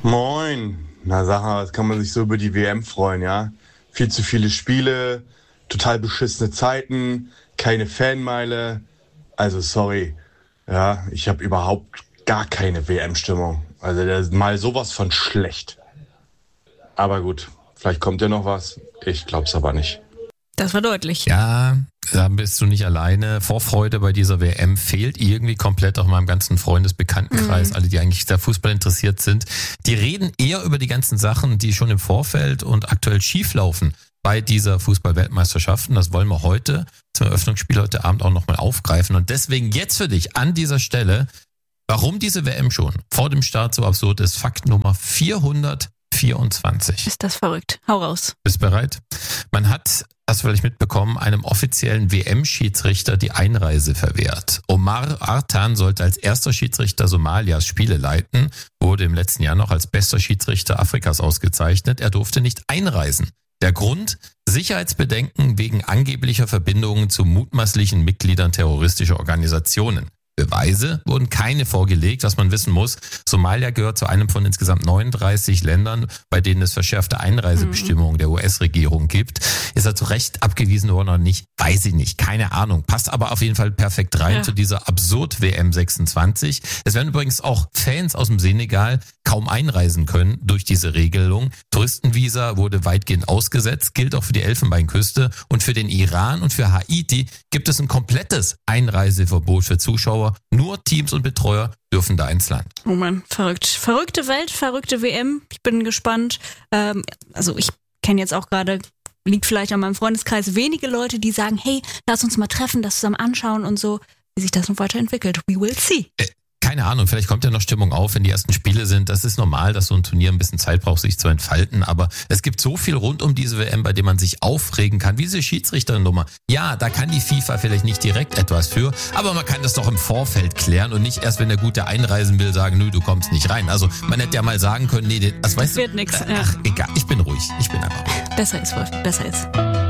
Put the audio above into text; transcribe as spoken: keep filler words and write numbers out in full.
Moin. Na sag mal, was kann man sich so über die W M freuen, ja? Viel zu viele Spiele, total beschissene Zeiten, keine Fanmeile. Also sorry, ja, ich habe überhaupt gar keine W M-Stimmung. Also das ist mal sowas von schlecht. Aber gut, vielleicht kommt ja noch was. Ich glaub's aber nicht. Das war deutlich. Ja, da bist du nicht alleine. Vorfreude bei dieser W M fehlt irgendwie komplett auch meinem ganzen Freundesbekanntenkreis. Mhm. Alle, die eigentlich der Fußball interessiert sind, die reden eher über die ganzen Sachen, die schon im Vorfeld und aktuell schieflaufen bei dieser Fußball-Weltmeisterschaft. Und das wollen wir heute zum Eröffnungsspiel heute Abend auch nochmal aufgreifen. Und deswegen jetzt für dich an dieser Stelle, warum diese W M schon vor dem Start so absurd ist. Fakt Nummer vierhundertvierundzwanzig. Ist das verrückt? Hau raus. Bist bereit? Man hat, hast du vielleicht mitbekommen, einem offiziellen W M-Schiedsrichter die Einreise verwehrt. Omar Artan sollte als erster Schiedsrichter Somalias Spiele leiten, wurde im letzten Jahr noch als bester Schiedsrichter Afrikas ausgezeichnet. Er durfte nicht einreisen. Der Grund? Sicherheitsbedenken wegen angeblicher Verbindungen zu mutmaßlichen Mitgliedern terroristischer Organisationen. Beweise wurden keine vorgelegt, was man wissen muss. Somalia gehört zu einem von insgesamt neununddreißig Ländern, bei denen es verschärfte Einreisebestimmungen der U S-Regierung gibt. Ist er zu Recht abgewiesen worden oder nicht? Weiß ich nicht, keine Ahnung. Passt aber auf jeden Fall perfekt rein ja. zu dieser Absurd-W M sechsundzwanzig. Es werden übrigens auch Fans aus dem Senegal kaum einreisen können durch diese Regelung. Touristenvisa wurde weitgehend ausgesetzt, gilt auch für die Elfenbeinküste. Und für den Iran und für Haiti gibt es ein komplettes Einreiseverbot für Zuschauer. Nur Teams und Betreuer dürfen da ins Land. Oh Mann, verrückt. Verrückte Welt, verrückte W M. Ich bin gespannt. Ähm, also ich kenne jetzt auch gerade, liegt vielleicht an meinem Freundeskreis, wenige Leute, die sagen, hey, lass uns mal treffen, das zusammen anschauen und so, wie sich das noch weiterentwickelt. We will see. Äh. Keine Ahnung, vielleicht kommt ja noch Stimmung auf, wenn die ersten Spiele sind. Das ist normal, dass so ein Turnier ein bisschen Zeit braucht, sich zu entfalten. Aber es gibt so viel rund um diese W M, bei dem man sich aufregen kann. Wie diese Schiedsrichternummer. Ja, da kann die FIFA vielleicht nicht direkt etwas für, aber man kann das doch im Vorfeld klären und nicht erst, wenn der Gute einreisen will, sagen, nö, du kommst nicht rein. Also man hätte ja mal sagen können, nee, das weißt wird du. Nix, Ach, ja. egal, ich bin ruhig. Ich bin einfach ruhig. Besser ist, Wolf, besser ist.